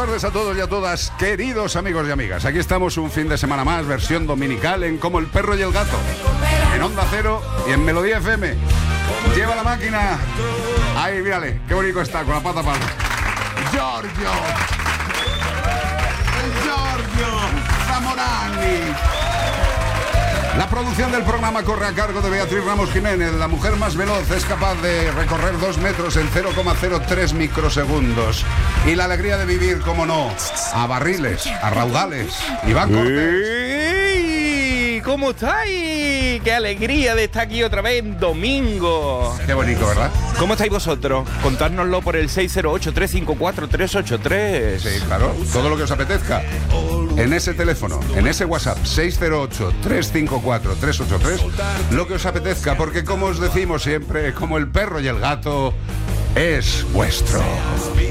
tardes a todos y a todas, queridos amigos y amigas. Aquí estamos un fin de semana más, versión dominical en Como el Perro y el Gato, en Onda Cero y en Melodía FM. Lleva la máquina. Ahí, mírale, qué bonito está, con la pata para Giorgio Zamorani. La producción del programa corre a cargo de Beatriz Ramos Jiménez. La mujer más veloz es capaz de recorrer 2 metros en 0,03 microsegundos. Y la alegría de vivir, como no, a barriles, a raudales. Iván Cortés. ¡Ey! ¿Cómo estáis? ¡Qué alegría de estar aquí otra vez en domingo! Qué bonito, ¿verdad? ¿Cómo estáis vosotros? Contárnoslo por el 608-354-383. Sí, claro, todo lo que os apetezca. En ese teléfono, en ese WhatsApp, 608-354-383, lo que os apetezca, porque como os decimos siempre, como el perro y el gato, es vuestro.